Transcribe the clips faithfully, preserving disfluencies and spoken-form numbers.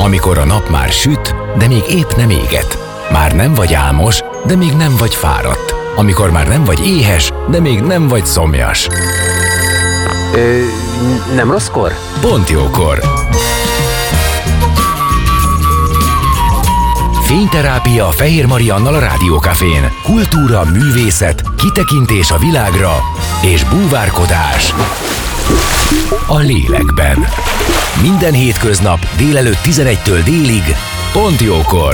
amikor a nap már süt, de még épp nem éget. Már nem vagy álmos, de még nem vagy fáradt. Amikor már nem vagy éhes, de még nem vagy szomjas. Ö, nem rosszkor? Pont jókor. Fényterápia a Fehér Mariannal a Rádiókafén. Kultúra, művészet, kitekintés a világra és búvárkodás a lélekben. Minden hétköznap délelőtt tizenegytől délig, pont jókor.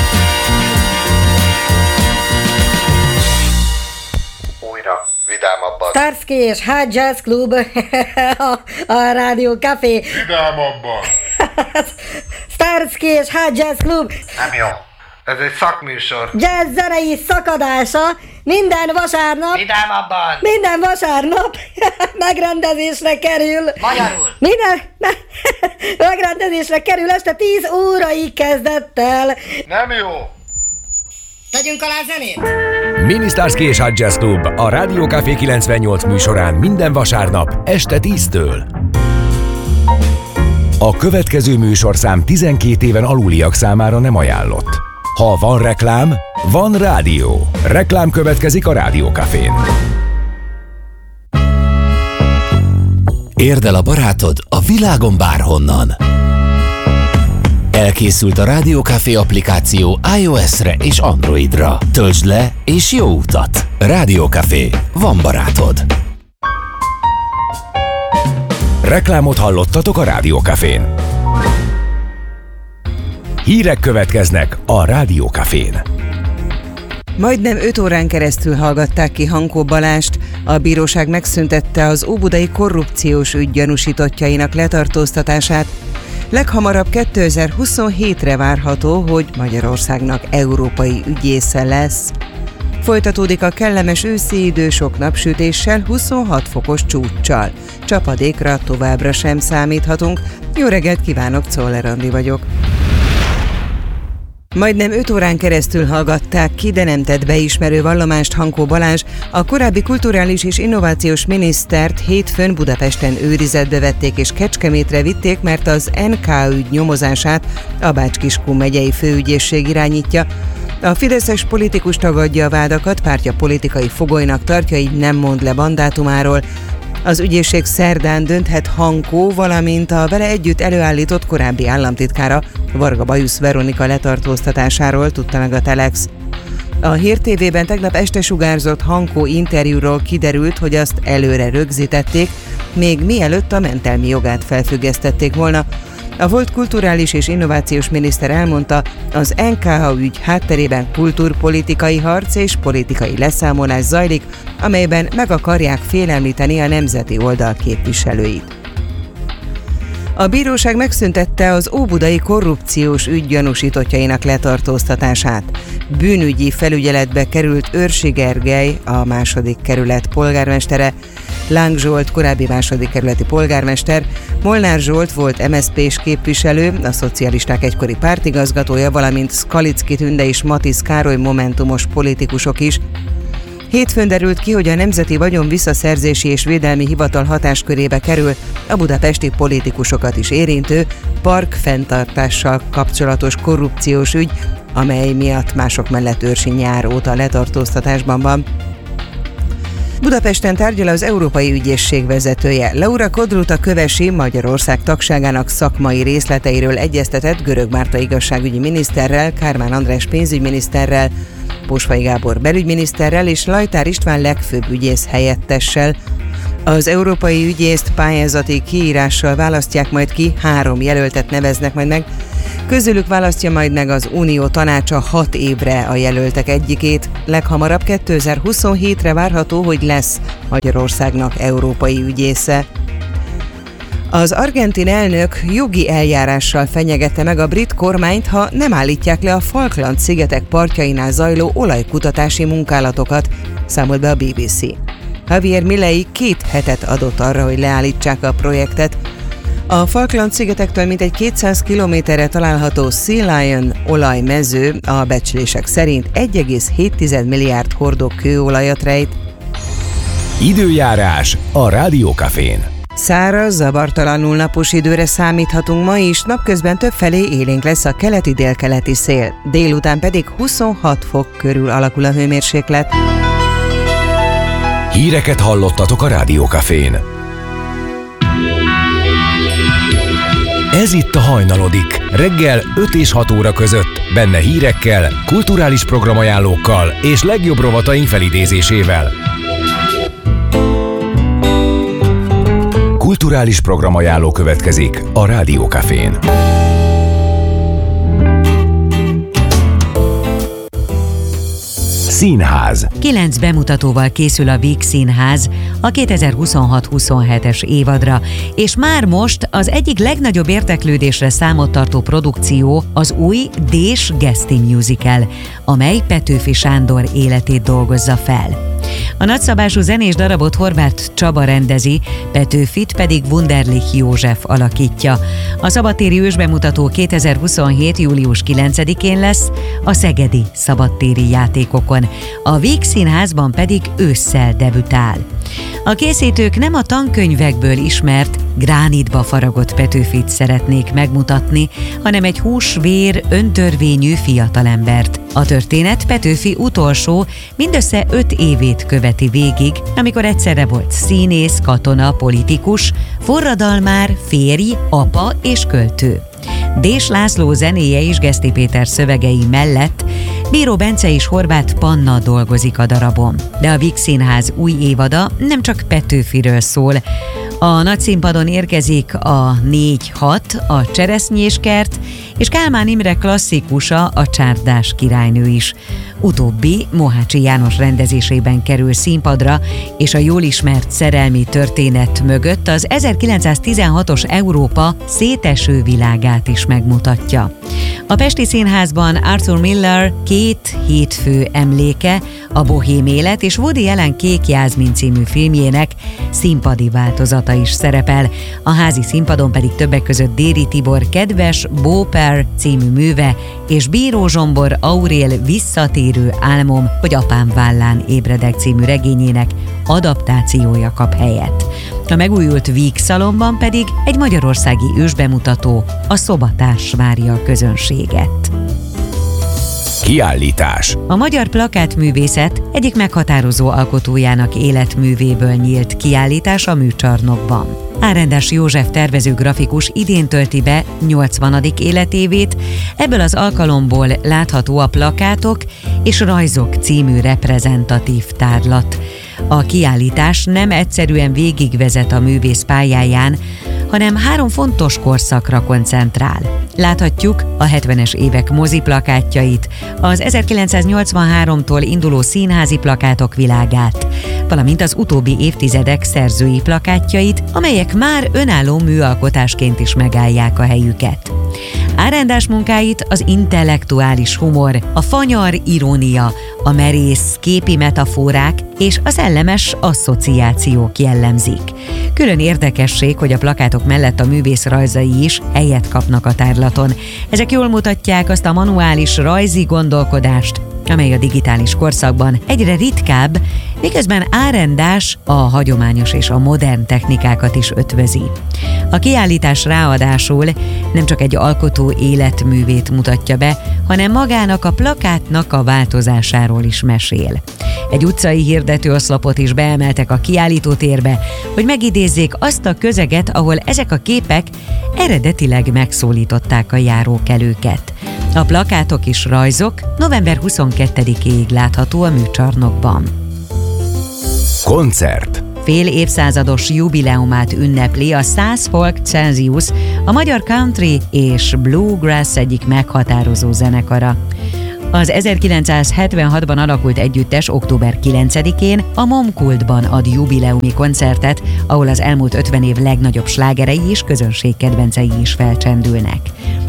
Újra, vidámabban. Starsky és Hot Jazz Club a, a Rádió Café. Vidámabban. Starsky és Hot Jazz Club. Nem jó. Ez egy szakműsor. Jazz zenei szakadása minden vasárnap. Vidámabban. Minden vasárnap megrendezésre kerül. Magyarul. Minden me- megrendezésre kerül este tíz órai kezdettel. Nem jó. Tegyünk alá zenét. Mini Starsky és Hot Jazz Club a Rádiókafé kilencvennyolc műsorán minden vasárnap este tíztől. A következő műsorszám tizenkét éven aluliak számára nem ajánlott. Ha van reklám, van rádió. Reklám következik a Rádiókafén. Érd el a barátod a világon bárhonnan. Elkészült a Rádiókafé applikáció iOS-re és Androidra. Töltsd le és jó utat! Rádiókafé. Van barátod. Reklámot hallottatok a Rádiókafén. Hírek következnek a Rádiókafén. Majdnem öt órán keresztül hallgatták ki Hankó Balást. A bíróság megszüntette az óbudai korrupciós ügy gyanúsítottjainak letartóztatását. Leghamarabb kétezer-huszonhétre várható, hogy Magyarországnak európai ügyésze lesz. Folytatódik a kellemes őszi idő sok napsütéssel, huszonhat fokos csúccsal. Csapadékra továbbra sem számíthatunk. Jó reggelt kívánok, Czoller Andi vagyok. Majdnem öt órán keresztül hallgatták ki, de nem tett beismerő vallomást Hankó Balázs. A korábbi kulturális és innovációs minisztert hétfőn Budapesten őrizetbe vették és Kecskemétre vitték, mert az en ká ügy nyomozását a Bács-Kiskun megyei főügyészség irányítja. A fideszes politikus tagadja a vádakat, pártja politikai fogolynak tartja, így nem mond le mandátumáról. Az ügyészség szerdán dönthet Hankó, valamint a vele együtt előállított korábbi államtitkára, Varga Bajusz Veronika letartóztatásáról, tudta meg a Telex. A Hír té vében tegnap este sugárzott Hankó interjúról kiderült, hogy azt előre rögzítették, még mielőtt a mentelmi jogát felfüggesztették volna. A volt kulturális és innovációs miniszter elmondta, az en ká há ügy hátterében kultúrpolitikai harc és politikai leszámolás zajlik, amelyben meg akarják félemlíteni a nemzeti oldal képviselőit. A bíróság megszüntette az óbudai korrupciós ügy gyanúsítottjainak letartóztatását. Bűnügyi felügyeletbe került Őrsi Gergely, a második kerület polgármestere, Láng Zsolt, korábbi második kerületi polgármester, Molnár Zsolt volt em es zé pés képviselő, a szocialisták egykori pártigazgatója, valamint Skalicki Tünde és Matisz Károly momentumos politikusok is. Hétfőn derült ki, hogy a Nemzeti Vagyon Visszaszerzési és Védelmi Hivatal hatáskörébe kerül a budapesti politikusokat is érintő parkfenntartással kapcsolatos korrupciós ügy, amely miatt mások mellett Őrsi nyár óta letartóztatásban van. Budapesten tárgyal az Európai Ügyészség vezetője. Laura Kodruta Kövesi Magyarország tagságának szakmai részleteiről egyeztetett Görög Márta igazságügyi miniszterrel, Kármán András pénzügyminiszterrel, Bosvay Gábor belügyminiszterrel és Lajtár István legfőbb ügyész helyettessel. Az európai ügyészt pályázati kiírással választják majd ki, három jelöltet neveznek majd meg. Közülük választja majd meg az Unió tanácsa hat évre a jelöltek egyikét. Leghamarabb kétezer-huszonhétre várható, hogy lesz Magyarországnak európai ügyésze. Az argentin elnök jogi eljárással fenyegette meg a brit kormányt, ha nem állítják le a Falkland-szigetek partjainál zajló olajkutatási munkálatokat, számolt be a bé bé cé. Javier Milei két hetet adott arra, hogy leállítsák a projektet. A Falkland-szigetektől mintegy kétszáz kilométerre található Sea Lion olajmező a becslések szerint egy egész hét milliárd hordó kőolajat rejt. Időjárás a Rádiókafén. Száraz, zavartalanul napos időre számíthatunk ma is, napközben többfelé élénk lesz a keleti-délkeleti szél, délután pedig huszonhat fok körül alakul a hőmérséklet. Híreket hallottatok a Rádió Cafén. Ez itt a Hajnalodik, reggel öt és hat óra között, benne hírekkel, kulturális programajánlókkal és legjobb rovataink felidézésével. Kulturális programajánló következik a Rádió Cafén. Színház. Kilenc bemutatóval készül a Víg Színház a kétezer-huszonhat-huszonhetes évadra, és már most az egyik legnagyobb érdeklődésre számot tartó produkció az új Dés Geszti Musical, amely Petőfi Sándor életét dolgozza fel. A nagyszabású zenés darabot Horváth Csaba rendezi, Petőfit pedig Wunderlich József alakítja. A szabadtéri ősbemutató kétezer-huszonhét. július kilencedikén lesz a szegedi szabadtéri játékokon, a Víg Színházban pedig ősszel debütál. A készítők nem a tankönyvekből ismert, gránitba faragott Petőfit szeretnék megmutatni, hanem egy hús-vér, öntörvényű fiatalembert. A történet Petőfi utolsó, mindössze öt évét követi végig, amikor egyszerre volt színész, katona, politikus, forradalmár, férj, apa és költő. Dés László zenéje és Geszti Péter szövegei mellett Bíró Bence és Horváth Panna dolgozik a darabon. De a Víg Színház új évada nem csak Petőfiről szól. A nagyszínpadon érkezik a négy hat, a Cseresznyéskert, és Kálmán Imre klasszikusa, a Csárdás királynő is. Utóbbi Mohácsi János rendezésében kerül színpadra, és a jól ismert szerelmi történet mögött az ezerkilencszáztizenhatos Európa széteső világát is megmutatja. A Pesti Színházban Arthur Miller Két hétfő emléke, a bohém élet és Woody Allen Kék Jászmin című filmjének színpadi változata is szerepel. A házi színpadon pedig többek között Déri Tibor Kedves Bóper című műve és Bíró Zsombor Aurél Visszatérő álmom, hogy apám vállán ébredek című regényének adaptációja kap helyet. A megújult Víg Szalonban pedig egy magyarországi ősbemutató, a Szobatárs várja a közönséget. Kiállítás. A magyar plakátművészet egyik meghatározó alkotójának életművéből nyílt kiállítás a Műcsarnokban. Árendás József tervező grafikus idén tölti be nyolcvanadik életévét, ebből az alkalomból látható a Plakátok és Rajzok című reprezentatív tárlat. A kiállítás nem egyszerűen végigvezet a művész pályáján, hanem három fontos korszakra koncentrál. Láthatjuk a hetvenes évek moziplakátjait, az ezerkilencszáznyolcvanháromtól induló színházi plakátok világát, valamint az utóbbi évtizedek szerzői plakátjait, amelyek már önálló műalkotásként is megállják a helyüket. Árendás munkáit az intellektuális humor, a fanyar irónia, a merész képi metaforák és a szellemes asszociációk jellemzik. Külön érdekesség, hogy a plakátok mellett a művész rajzai is helyet kapnak a tárlaton. Ezek jól mutatják azt a manuális rajzi gondolkodást, amely a digitális korszakban egyre ritkább, miközben Árendás a hagyományos és a modern technikákat is ötvözi. A kiállítás ráadásul nem csak egy alkotó életművét mutatja be, hanem magának a plakátnak a változásáról is mesél. Egy utcai hirdetőoszlopot is beemeltek a kiállítótérbe, hogy megidézzék azt a közeget, ahol ezek a képek eredetileg megszólították a járókelőket. A Plakátok és Rajzok november huszonkettedikéig látható a Műcsarnokban. Koncert. Fél évszázados jubileumát ünnepli a száz Folk Celsius, a magyar country és bluegrass egyik meghatározó zenekara. Az ezerkilencszázhetvenhatban alakult együttes október kilencedikén a Momkultban ad jubileumi koncertet, ahol az elmúlt ötven év legnagyobb slágerei és közönségkedvencei is felcsendülnek.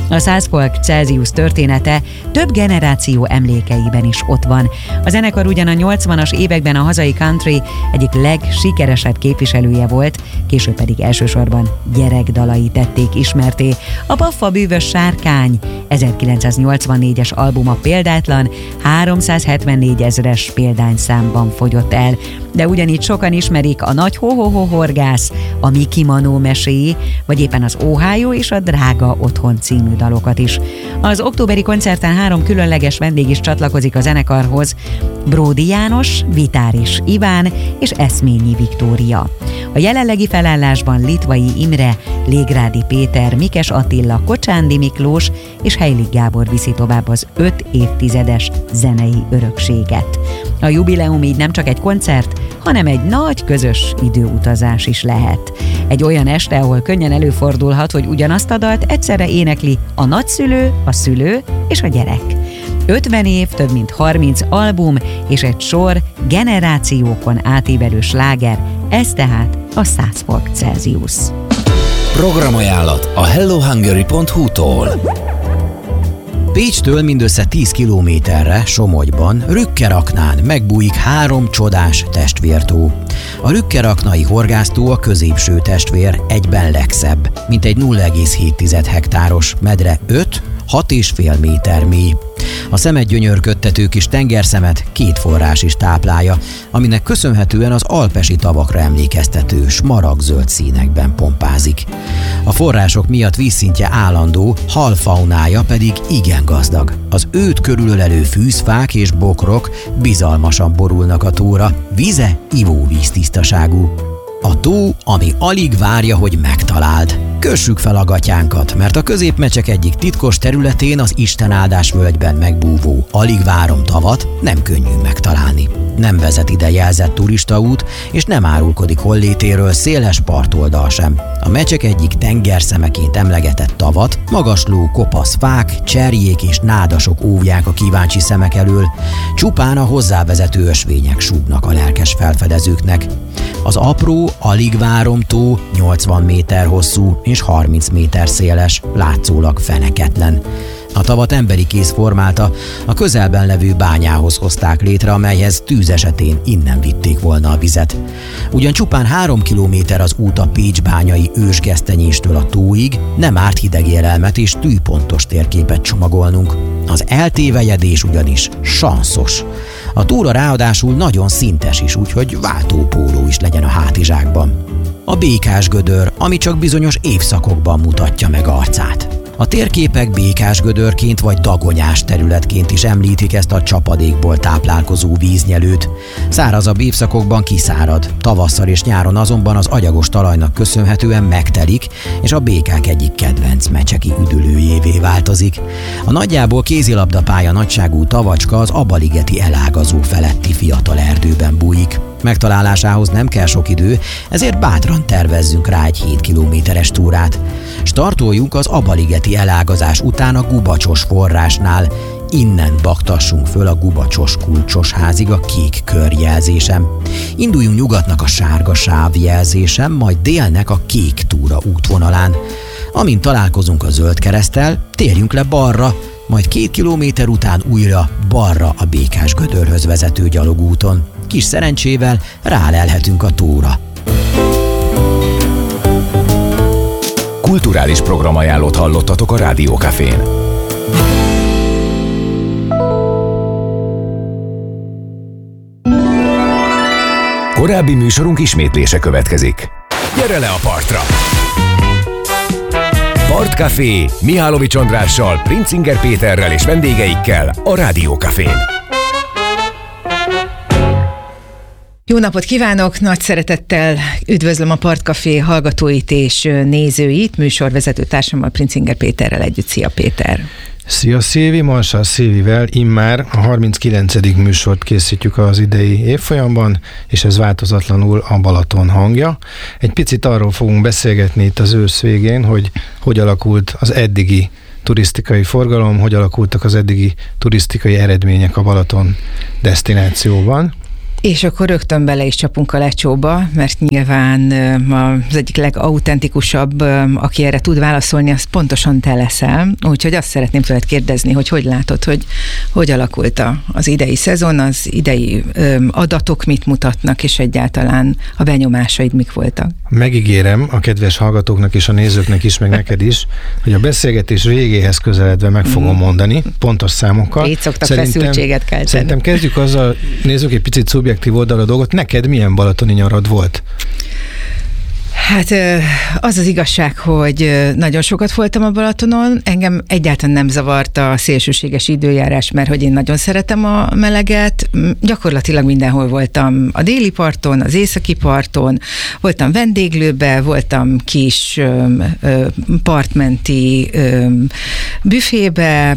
A száz fok Celsius története több generáció emlékeiben is ott van. A zenekar ugyan a nyolcvanas években a hazai country egyik legsikeresebb képviselője volt, később pedig elsősorban gyerekdalai tették ismerté. A Paffa bűvös sárkány ezerkilencszáznyolcvannégyes albuma példátlan, háromszázhetvennégy ezres példányszámban fogyott el, de ugyanígy sokan ismerik a Nagy Ho-Ho-Ho horgász, a Mickey Manó meséi, vagy éppen az Ohio és a Drága otthon című dalokat is. Az októberi koncerten három különleges vendég is csatlakozik a zenekarhoz: Bródi János, Vitáris Iván és Eszményi Viktória. A jelenlegi felállásban Litvai Imre, Légrádi Péter, Mikes Attila, Kocsándi Miklós és Heilig Gábor viszi tovább az öt évtizedes zenei örökséget. A jubileum így nem csak egy koncert, hanem egy nagy közös időutazás is lehet. Egy olyan este, ahol könnyen előfordulhat, hogy ugyanazt a dalt egyszerre énekli a nagyszülő, a szülő és a gyerek. ötven év, több mint harminc album és egy sor generációkon átívelő sláger, ez tehát a száz fok Celsius. Programajánlat a hello hungary pont hu-tól. Pécstől mindössze tíz kilométerre, Somogyban, Rükkeraknán megbújik három csodás testvértó. A rükkeraknai horgásztó a középső testvér, egyben legszebb, mint egy nulla egész hét hektáros medre, öt-hat és fél méter mély. A szemet gyönyörködtető kis tengerszemet két forrás is táplálja, aminek köszönhetően az alpesi tavakra emlékeztető smaragdzöld színekben pompázik. A források miatt vízszintje állandó, halfaunája pedig igen gazdag. Az őt körülölelő fűzfák és bokrok bizalmasan borulnak a tóra, víze ivóvíz tisztaságú. A tó, ami alig várja, hogy megtaláld. Kössük fel a gatyánkat, mert a középmecsek egyik titkos területén, az Istenáldás völgyben megbúvó Alig várom tavat nem könnyű megtalálni. Nem vezet ide jelzett turistaút, és nem árulkodik hollétéről széles partoldal sem. A mecsek egyik tengerszemeként emlegetett tavat magasló kopasz fák, cserjék és nádasok óvják a kíváncsi szemek elől, csupán a hozzávezető ösvények súgnak a lelkes felfedezőknek. Az apró Alig várom tó nyolcvan méter hosszú és harminc méter széles, látszólag feneketlen. A tavat emberi kéz formálta, a közelben levő bányához hozták létre, amelyhez tűz esetén innen vitték volna a vizet. Ugyan csupán három kilométer az út a Pécs bányai ősgesztenyéstől a tóig, nem árt hidegélelmet és tűpontos térképet csomagolnunk. Az eltévejedés ugyanis sanszos. A tóra ráadásul nagyon szintes is, úgyhogy váltópóló is legyen a hátizsákban. A Békásgödör, ami csak bizonyos évszakokban mutatja meg arcát. A térképek Békásgödörként vagy dagonyás területként is említik ezt a csapadékból táplálkozó víznyelőt. Szárazabb évszakokban kiszárad, tavasszal és nyáron azonban az agyagos talajnak köszönhetően megtelik, és a békák egyik kedvenc mecseki üdülőjévé változik. A nagyjából kézilabdapálya nagyságú tavacska az Abaligeti elágazó feletti fiatal erdőben bújik. Megtalálásához nem kell sok idő, ezért bátran tervezzünk rá egy hét kilométeres túrát. Startoljunk az Abaligeti elágazás után a Gubacsos forrásnál. Innen baktassunk föl a Gubacsos kulcsos házig a kék körjelzésem. Induljunk nyugatnak a sárga sávjelzésem, majd délnek a kék túra útvonalán. Amint találkozunk a zöld kereszttel, térjünk le balra, majd két kilométer után újra balra a Békásgödörhöz vezető gyalogúton. Kis szerencsével rálelhetünk a tóra. Kulturális programajánlót hallottatok a Rádió Cafén. Korábbi műsorunk ismétlése következik. Gyere le a partra! Partcafé Mihálovics Andrással, Princinger Péterrel és vendégeikkel a Rádió Cafén. Jó napot kívánok! Nagy szeretettel üdvözlöm a Partcafé hallgatóit és nézőit, műsorvezető társammal, Princinger Péterrel együtt. Szia Péter! Szia Szilvi, Marsal Szilvivel immár a harminckilencedik műsort készítjük az idei évfolyamban, és ez változatlanul a Balaton hangja. Egy picit arról fogunk beszélgetni itt az ősz végén, hogy hogy alakult az eddigi turisztikai forgalom, hogy alakultak az eddigi turisztikai eredmények a Balaton desztinációban. És akkor rögtön bele is csapunk a lecsóba, mert nyilván az egyik legautentikusabb, aki erre tud válaszolni, az pontosan te leszel. Úgyhogy azt szeretném tőled kérdezni, hogy hogy látod, hogy hogy alakult az idei szezon, az idei adatok mit mutatnak, és egyáltalán a benyomásaid mik voltak? Megígérem a kedves hallgatóknak és a nézőknek is, meg neked is, hogy a beszélgetés végéhez közeledve meg fogom mondani, pontos számokkal. Így szoktak feszültséget kelteni. Szerintem kezdjük azzal, nézzük egy picit szubjektív oldalra a dolgot. Neked milyen balatoni nyarad volt? Hát az az igazság, hogy nagyon sokat voltam a Balatonon, engem egyáltalán nem zavarta a szélsőséges időjárás, mert hogy én nagyon szeretem a meleget, gyakorlatilag mindenhol voltam, a déli parton, az északi parton, voltam vendéglőbe, voltam kis partmenti büfébe,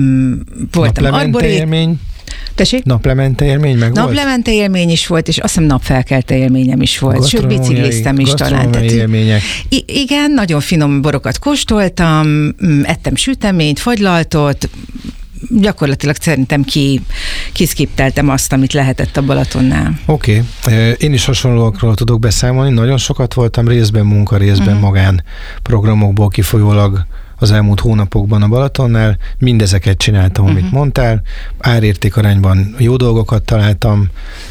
voltam arborét. Tessék? Naplemente élmény meg volt? Naplemente élmény is volt, és azt hiszem napfelkelte élményem is volt, sőt bicikliztem is talán. Élmények. I- igen, nagyon finom borokat kóstoltam, ettem süteményt, fagylaltot, gyakorlatilag szerintem ki, kiszkipteltem azt, amit lehetett a Balatonnál. Oké, okay. Én is hasonlókról tudok beszámolni, nagyon sokat voltam részben munka, részben uh-huh. magán programokból kifolyólag az elmúlt hónapokban a Balatonnál, mindezeket csináltam, amit uh-huh. mondtál, árérték arányban jó dolgokat találtam,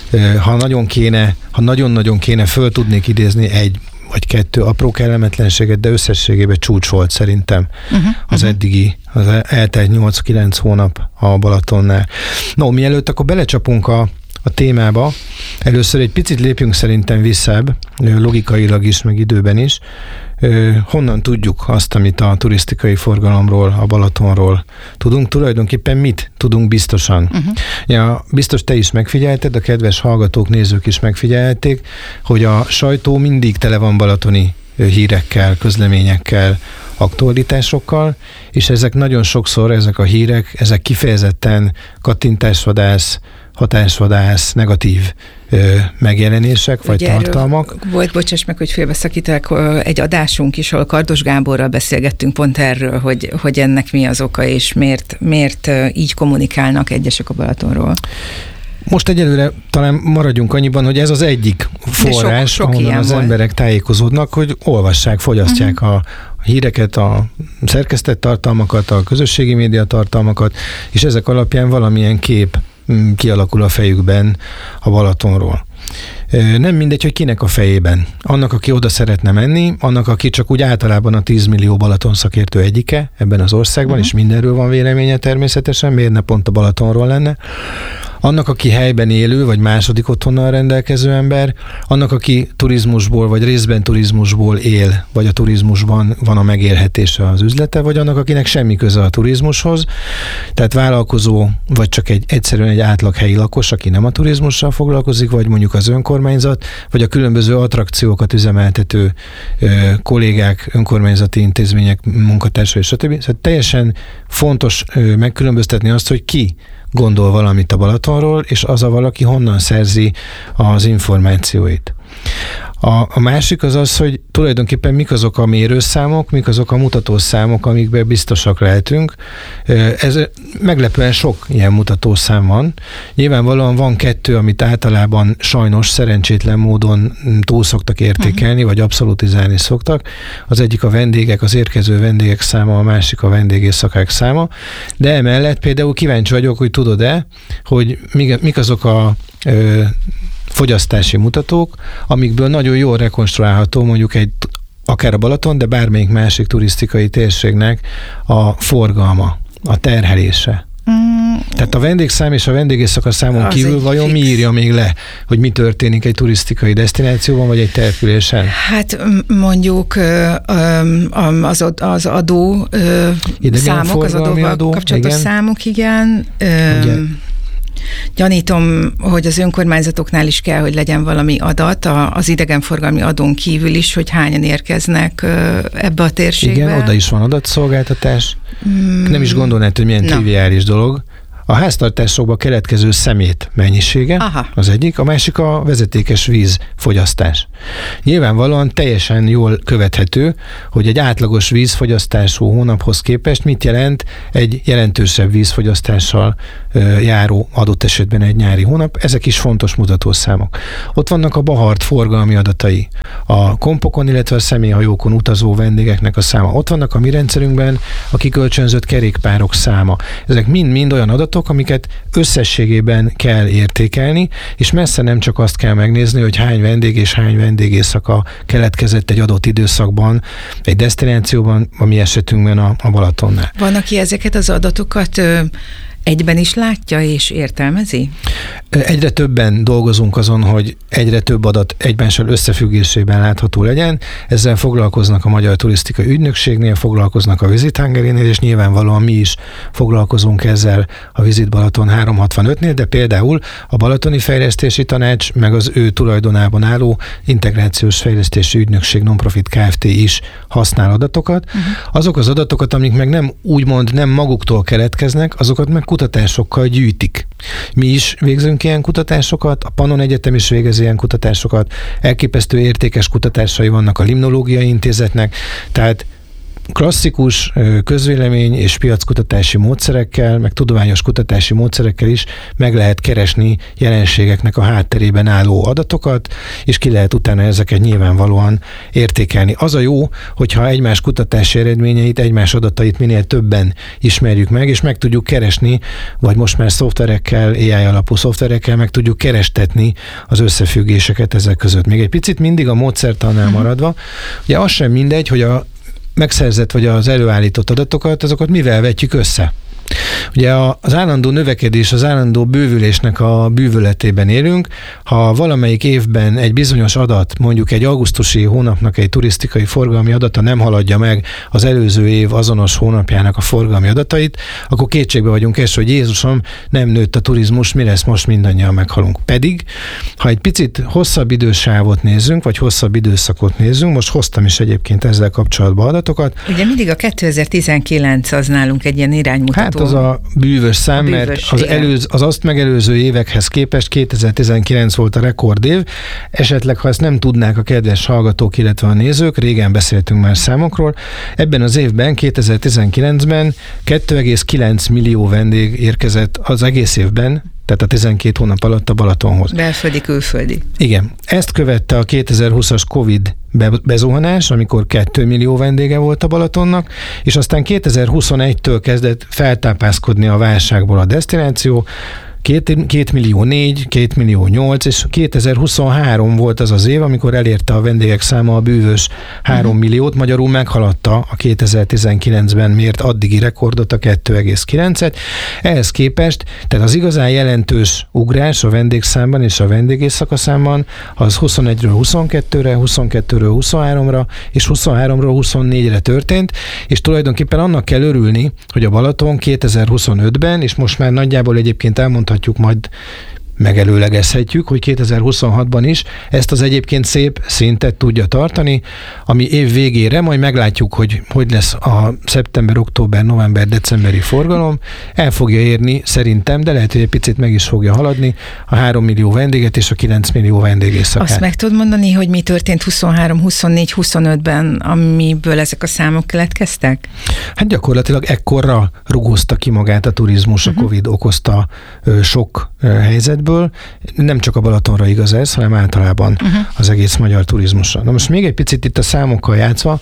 ha nagyon kéne, ha nagyon-nagyon kéne, föl tudnék idézni egy vagy kettő apró kellemetlenséget, de összességében csúcs volt szerintem uh-huh. az eddigi, az eltelt nyolc-kilenc hónap a Balatonnál. No, mielőtt akkor belecsapunk a a témába. Először egy picit lépjünk szerintem visszább, logikailag is, meg időben is. Honnan tudjuk azt, amit a turisztikai forgalomról, a Balatonról tudunk? Tulajdonképpen mit tudunk biztosan? Uh-huh. Ja, biztos te is megfigyelted, a kedves hallgatók, nézők is megfigyelték, hogy a sajtó mindig tele van balatoni hírekkel, közleményekkel, aktualitásokkal, és ezek nagyon sokszor, ezek a hírek, ezek kifejezetten kattintásvadász, hatásvadász, negatív ö, megjelenések, vagy ugye tartalmak. Volt, bocsáss meg, hogy félbeszakítok, egy adásunk is, ahol Kardos Gáborral beszélgettünk pont erről, hogy, hogy ennek mi az oka, és miért, miért így kommunikálnak egyesek a Balatonról. Most egyelőre talán maradjunk annyiban, hogy ez az egyik forrás, sok, sok ahonnan az volt. Emberek tájékozódnak, hogy olvassák, fogyasztják uh-huh. a híreket, a szerkesztett tartalmakat, a közösségi média tartalmakat, és ezek alapján valamilyen kép kialakul a fejükben a Balatonról. Nem mindegy, hogy kinek a fejében. Annak, aki oda szeretne menni, annak, aki csak úgy általában a tíz millió Balaton szakértő egyike ebben az országban, uh-huh. és mindenről van véleménye természetesen, miért ne pont a Balatonról lenne. Annak, aki helyben élő, vagy második otthonnal rendelkező ember, annak, aki turizmusból, vagy részben turizmusból él, vagy a turizmusban van a megélhetése az üzlete, vagy annak, akinek semmi köze a turizmushoz, tehát vállalkozó, vagy csak egy egyszerűen egy átlag helyi lakos, aki nem a turizmussal foglalkozik, vagy mondjuk az önkormányzat, vagy a különböző attrakciókat üzemeltető ö, kollégák, önkormányzati intézmények, munkatársai, stb. Szóval teljesen fontos ö, megkülönböztetni azt, hogy ki gondol valamit a Balatonról, és az a valaki honnan szerzi az információit. A, a másik az az, hogy tulajdonképpen mik azok a mérőszámok, mik azok a mutatószámok, amikben biztosak lehetünk. Ez meglepően sok ilyen mutatószám van. Nyilvánvalóan van kettő, amit általában sajnos szerencsétlen módon túl szoktak értékelni, uh-huh. vagy abszolutizálni szoktak. Az egyik a vendégek, az érkező vendégek száma, a másik a vendégészakák száma. De emellett például kíváncsi vagyok, hogy tudod-e, hogy mik, mik azok a ö, fogyasztási mutatók, amikből nagyon jól rekonstruálható mondjuk egy akár a Balaton, de bármelyik másik turisztikai térségnek a forgalma, a terhelése. Mm. Tehát a vendégszám és a vendégészaka számon az kívül vajon fix. Mi írja még le, hogy mi történik egy turisztikai desztinációban, vagy egy településen? Hát mondjuk az, az adó idegen számok, az adóval adó, kapcsolatos igen. számok, igen. Ugye? Gyanítom, hogy az önkormányzatoknál is kell, hogy legyen valami adat, az idegenforgalmi adón kívül is, hogy hányan érkeznek ebbe a térségbe. Igen, oda is van adatszolgáltatás. Mm. Nem is gondolnád, hogy milyen triviális dolog. a háztartásokba keletkező szemét mennyisége, aha. az egyik, a másik a vezetékes vízfogyasztás. Nyilvánvalóan teljesen jól követhető, hogy egy átlagos vízfogyasztású hónaphoz képest mit jelent egy jelentősebb vízfogyasztással járó adott esetben egy nyári hónap. Ezek is fontos mutatószámok. Ott vannak a Bahart forgalmi adatai, a kompokon, illetve a személyhajókon utazó vendégeknek a száma. Ott vannak a mi rendszerünkben a kikölcsönzött kerékpárok száma. Ezek mind-mind olyan adatok, amiket összességében kell értékelni, és messze nem csak azt kell megnézni, hogy hány vendég és hány vendégészaka keletkezett egy adott időszakban, egy desztinációban, a mi esetünkben a, a Balatonnál. Van, aki ezeket az adatokat ö, egyben is látja és értelmezi? Egyre többen dolgozunk azon, hogy egyre több adat egymással összefüggésében látható legyen. Ezzel foglalkoznak a Magyar Turisztikai Ügynökségnél, foglalkoznak a Visit Hungary-nél, és nyilvánvalóan mi is foglalkozunk ezzel a Visit Balaton háromszázhatvanötnél, de például a Balatoni Fejlesztési Tanács, meg az ő tulajdonában álló Integrációs Fejlesztési Ügynökség Nonprofit Kft. Is használ adatokat. Uh-huh. Azok az adatokat, amik meg nem úgymond nem maguktól keletkeznek, azokat meg kutatásokkal gyűjtik. Mi is végzünk ilyen kutatásokat, a Pannon Egyetem is végez ilyen kutatásokat, elképesztő értékes kutatásai vannak a Limnológiai Intézetnek, tehát klasszikus közvélemény és piackutatási módszerekkel, meg tudományos kutatási módszerekkel is meg lehet keresni jelenségeknek a hátterében álló adatokat, és ki lehet utána ezeket nyilvánvalóan értékelni. Az a jó, hogyha egymás kutatási eredményeit, egymás adatait minél többen ismerjük meg, és meg tudjuk keresni, vagy most már szoftverekkel, á i alapú szoftverekkel meg tudjuk kerestetni az összefüggéseket ezek között. Még egy picit mindig a módszertannál maradva, ugye az sem mindegy, hogy a megszerzett vagy az előállított adatokat, azokat mivel vetjük össze. Ugye az állandó növekedés, az állandó bővülésnek a bűvöletében élünk. Ha valamelyik évben egy bizonyos adat, mondjuk egy augusztusi hónapnak egy turisztikai forgalmi adata nem haladja meg az előző év azonos hónapjának a forgalmi adatait, akkor kétségbe vagyunk esve, hogy Jézusom, nem nőtt a turizmus, mi lesz, most mindannyian meghalunk. Pedig, ha egy picit hosszabb idősávot nézzünk, vagy hosszabb időszakot nézzünk, most hoztam is egyébként ezzel kapcsolatban adatokat. Ugye mindig a kétezer-tizenkilenc az nálunk egy ilyen iránymutató. Hát az a bűvös szám, bűvös, mert az, előz, az azt megelőző évekhez képest kétezer-tizenkilenc volt a rekordév. Esetleg, ha ezt nem tudnák a kedves hallgatók, illetve a nézők, régen beszéltünk már számokról, ebben az évben, kétezer-tizenkilencben kettő egész kilenc millió vendég érkezett az egész évben, tehát a tizenkét hónap alatt a Balatonhoz. Belföldi, külföldi. Igen. Ezt követte a kétezer-húszas Covid bezuhanás, amikor két millió vendége volt a Balatonnak, és aztán kétezer-huszonegytől kezdett feltápászkodni a válságból a desztináció, Két, két millió négy, két millió nyolc, és kétezer-huszonhárom volt az az év, amikor elérte a vendégek száma a bűvös három milliót, magyarul meghaladta a kétezer-tizenkilencben mért addigi rekordot, a kettő egész kilencet. Ehhez képest, tehát az igazán jelentős ugrás a vendégszámban és a vendégészakaszámban az huszonegyről huszonkettőre, huszonkettőről huszonháromra és huszonháromról huszonnégyre történt, és tulajdonképpen annak kell örülni, hogy a Balaton kétezer-huszonötben, és most már nagyjából egyébként elmondhatjuk, majd megelőlegezhetjük, hogy kétezer-huszonhatban is ezt az egyébként szép szintet tudja tartani, ami év végére majd meglátjuk, hogy hogy lesz a szeptember, október, november, decemberi forgalom. El fogja érni szerintem, de lehet, hogy egy picit meg is fogja haladni a három millió vendéget és a kilenc millió vendégészakát. Azt meg tudod mondani, hogy mi történt huszonhárom, huszonnégy, huszonötben, amiből ezek a számok keletkeztek? Hát gyakorlatilag ekkorra rugózta ki magát a turizmus, uh-huh. a Covid okozta ö, sok ö, helyzetből. Nem csak a Balatonra igaz ez, hanem általában uh-huh. az egész magyar turizmusra. Na most még egy picit itt a számokkal játszva,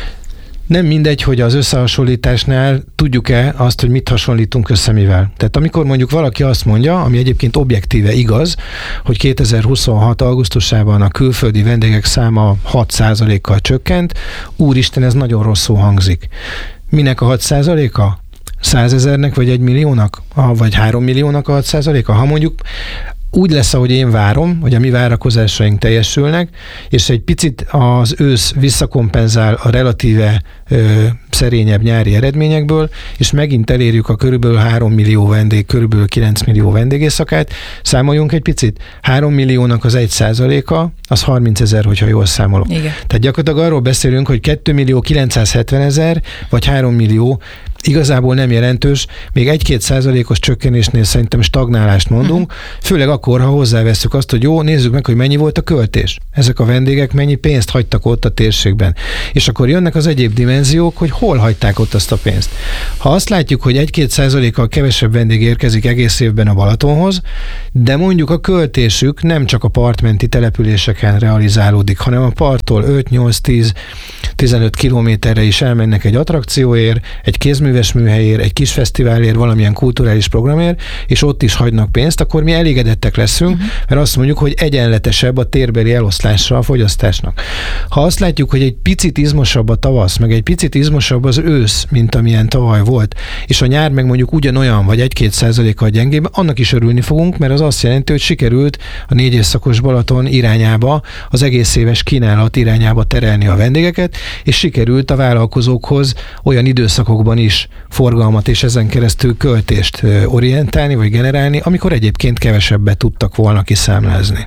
nem mindegy, hogy az összehasonlításnál tudjuk-e azt, hogy mit hasonlítunk össze mivel. Tehát amikor mondjuk valaki azt mondja, ami egyébként objektíve igaz, hogy kétezer-huszonhat augusztusában a külföldi vendégek száma hat százalékkal csökkent, úristen, ez nagyon rosszul hangzik. Minek a hat százaléka? százezernek, vagy egy milliónak, vagy három milliónak a hat százaléka? Ha mondjuk úgy lesz, ahogy én várom, hogy a mi várakozásaink teljesülnek, és egy picit az ősz visszakompenzál a relatíve ö, szerényebb nyári eredményekből, és megint elérjük a körülbelül három millió vendég, körülbelül kilenc millió vendégészakát. Számoljunk egy picit. három milliónak az egy százaléka, az harmincezer, hogyha jól számolok. Igen. Tehát gyakorlatilag arról beszélünk, hogy két millió kilencszázhetvenezer, vagy három millió igazából nem jelentős, még egy-két százalékos csökkenésnél szerintem stagnálást mondunk, uh-huh. főleg akkor, ha hozzáveszünk azt, hogy jó, nézzük meg, hogy mennyi volt a költés. Ezek a vendégek mennyi pénzt hagytak ott a térségben. És akkor jönnek az egyéb dimenziók, hogy hol hagyták ott azt a pénzt. Ha azt látjuk, hogy egy-két százalékkal kevesebb vendég érkezik egész évben a Balatonhoz, de mondjuk a költésük nem csak a partmenti településeken realizálódik, hanem a parttól öt, nyolc, tíz, tizenöt kilométerre is elmennek egy attrakcióért, egy kézműves műhelyért, egy kis fesztiválért, valamilyen kulturális programért, és ott is hagynak pénzt, akkor mi elégedettek leszünk, uh-huh. mert azt mondjuk, hogy egyenletesebb a térbeli eloszlása a fogyasztásnak. Ha azt látjuk, hogy egy picit izmosabb a tavasz, meg egy picit izmosabb az ősz, mint amilyen tavaly volt, és a nyár meg mondjuk ugyanolyan, vagy egy-két százalékkal gyengébb, annak is örülni fogunk, mert az azt jelenti, hogy sikerült a négy éjszakos Balaton irányába, az egész éves kínálat irányába terelni a vendégeket, és sikerült a vállalkozókhoz olyan időszakokban is forgalmat és ezen keresztül költést orientálni, vagy generálni, amikor egyébként kevesebbet tudtak volna kiszámlázni.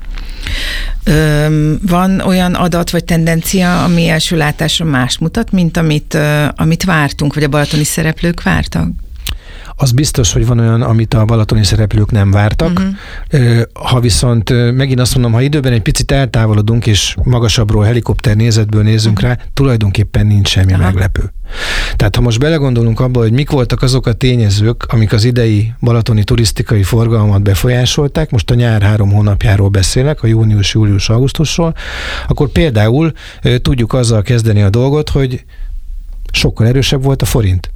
Van olyan adat vagy tendencia, ami első látásra mást mutat, mint amit, amit vártunk, vagy a balatoni szereplők vártak? Az biztos, hogy van olyan, amit a balatoni szereplők nem vártak. Uh-huh. Ha viszont megint azt mondom, ha időben egy picit eltávolodunk, és magasabbról, helikopter nézetből nézünk uh-huh. rá, tulajdonképpen nincs semmi Aha. meglepő. Tehát ha most belegondolunk abba, hogy mik voltak azok a tényezők, amik az idei balatoni turisztikai forgalmat befolyásolták, most a nyár három hónapjáról beszélek, a június, július, augusztusról, akkor például tudjuk azzal kezdeni a dolgot, hogy sokkal erősebb volt a forint.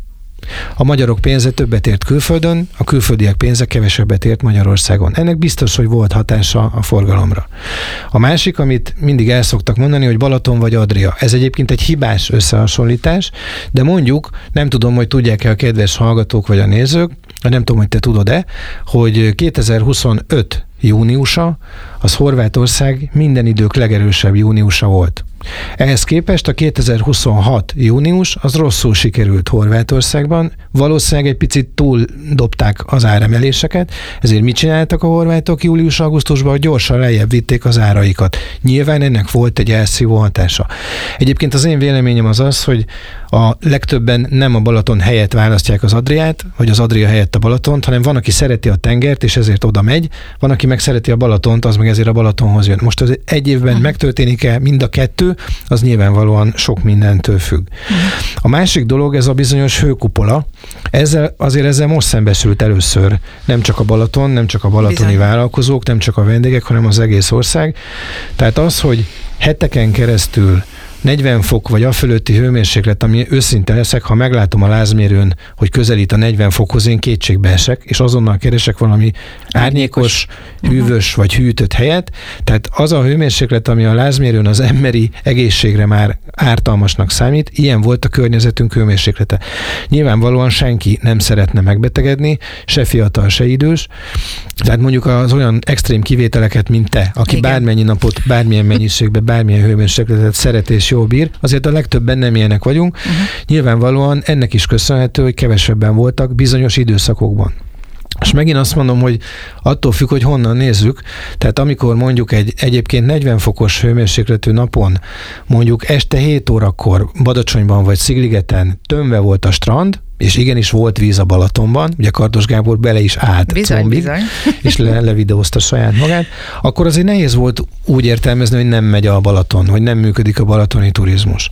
A magyarok pénze többet ért külföldön, a külföldiek pénze kevesebbet ért Magyarországon. Ennek biztos, hogy volt hatása a forgalomra. A másik, amit mindig el szoktak mondani, hogy Balaton vagy Adria. Ez egyébként egy hibás összehasonlítás, de mondjuk, nem tudom, hogy tudják-e a kedves hallgatók vagy a nézők, nem tudom, hogy te tudod-e, hogy kétezer-huszonöt júniusa, az Horvátország minden idők legerősebb júniusa volt. Ehhez képest a kétezer-huszonhat június az rosszul sikerült Horvátországban, valószínűleg egy picit túl dobták az áremeléseket, ezért mit csináltak a horvátok július-augusztusban, hogy gyorsan lejjebb vitték az áraikat. Nyilván ennek volt egy elszívó hatása. Egyébként az én véleményem az az, hogy a legtöbben nem a Balaton helyett választják az Adriát, vagy az Adria helyett a Balatont, hanem van, aki szereti a tengert, és ezért oda megy, van, aki meg szereti a Balatont, az meg ezért a Balatonhoz jön. Most az egy évben megtörténik-e mind a kettő, az nyilvánvalóan sok mindentől függ. A másik dolog, ez a bizonyos hőkupola. Ezzel, azért ezzel most szembesült először nem csak a Balaton, nem csak a balatoni Bizony. vállalkozók, nem csak a vendégek, hanem az egész ország. Tehát az, hogy heteken keresztül negyven fok vagy afölötti hőmérséklet, ami őszinte leszek, ha meglátom a lázmérőn, hogy közelít a negyven fokhoz, én kétségbe esek, és azonnal keresek valami árnyékos, hűvös uh-huh. vagy hűtött helyet. Tehát az a hőmérséklet, ami a lázmérőn az emberi egészségre már ártalmasnak számít, ilyen volt a környezetünk hőmérséklete. Nyilvánvalóan senki nem szeretne megbetegedni, se fiatal, se idős. Tehát mondjuk az olyan extrém kivételeket, mint te, aki Igen. bármennyi napot, bármilyen mennyiségben, bármilyen hőmérsékletet szeret és jól bír, azért a legtöbben nem ilyenek vagyunk. Uh-huh. Nyilvánvalóan ennek is köszönhető, hogy kevesebben voltak bizonyos időszakokban. És megint azt mondom, hogy attól függ, hogy honnan nézzük, tehát amikor mondjuk egy egyébként negyven fokos hőmérsékletű napon, mondjuk este hét órakor Badacsonyban vagy Szigligeten tömve volt a strand, és igenis volt víz a Balatonban, ugye Kardos Gábor bele is állt bizony, combig, bizony. és le, levideózta saját magát, akkor azért nehéz volt úgy értelmezni, hogy nem megy a Balaton, hogy nem működik a balatoni turizmus.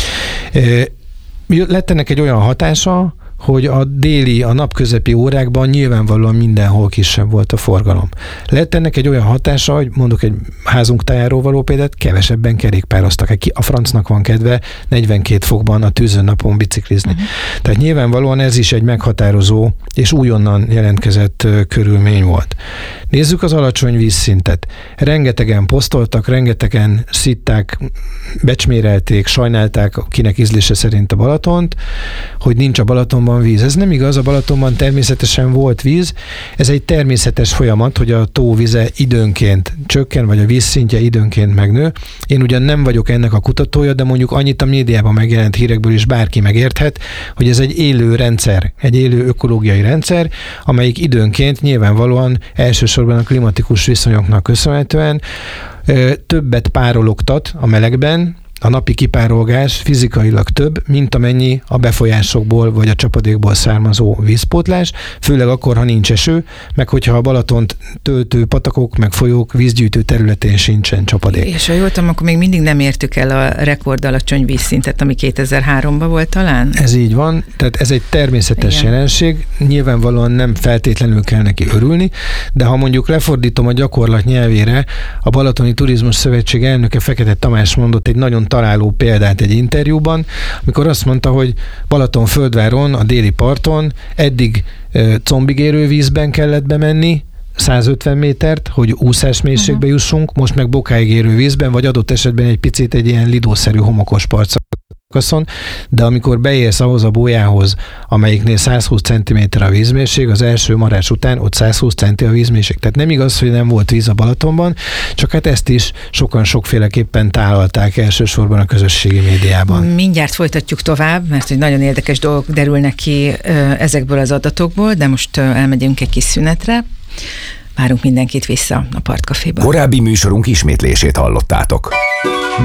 Lett ennek egy olyan hatása, hogy a déli, a napközepi órákban nyilvánvalóan mindenhol kisebb volt a forgalom. Lett ennek egy olyan hatása, hogy mondok egy házunk tájáról való példát, kevesebben kerékpároztak. A francnak van kedve negyvenkét fokban a tűzön napon biciklizni. Uh-huh. Tehát nyilvánvalóan ez is egy meghatározó és újonnan jelentkezett körülmény volt. Nézzük az alacsony vízszintet. Rengetegen posztoltak, rengetegen szitták, becsmérelték, sajnálták, kinek ízlése szerint a Balatont, hogy nincs a Balatonban van víz. Ez nem igaz, a Balatonban természetesen volt víz. Ez egy természetes folyamat, hogy a tó vize időnként csökken, vagy a vízszintje időnként megnő. Én ugyan nem vagyok ennek a kutatója, de mondjuk annyit a médiában megjelent hírekből is bárki megérthet, hogy ez egy élő rendszer, egy élő ökológiai rendszer, amelyik időnként nyilvánvalóan elsősorban a klimatikus viszonyoknak köszönhetően többet párologtat a melegben, a napi kipárolgás fizikailag több, mint amennyi a befolyásokból vagy a csapadékból származó vízpótlás, főleg akkor, ha nincs eső, meg hogyha a Balatont töltő patakok, meg folyók vízgyűjtő területén sincsen csapadék. És ha jól tudom, akkor még mindig nem értük el a rekord alacsony vízszintet, ami kétezer-háromban volt talán? Ez így van, tehát ez egy természetes Igen. jelenség, nyilvánvalóan nem feltétlenül kell neki örülni, de ha mondjuk lefordítom a gyakorlat nyelvére, a Balatoni Turizmus Szövetség elnöke Fekete Tamás mondott egy nagyon találó példát egy interjúban, amikor azt mondta, hogy Balatonföldváron, a déli parton eddig e, combig érő vízben kellett bemenni, százötven métert, hogy úszás mélységbe jussunk, most meg bokáig érő vízben, vagy adott esetben egy picit egy ilyen lidószerű homokos partszakaszon, de amikor beérsz ahhoz a bójához, amelyiknél százhúsz centiméter a vízmélység, az első marás után ott százhúsz centi a vízmélység. Tehát nem igaz, hogy nem volt víz a Balatonban, csak hát ezt is sokan sokféleképpen tálalták elsősorban a közösségi médiában. Mindjárt folytatjuk tovább, mert hogy nagyon érdekes dolgok derülnek ki ezekből az adatokból, de most elmegyünk egy kis szünetre. Várunk mindenkit vissza a Partcaféba. Korábbi műsorunk ismétlését hallottátok.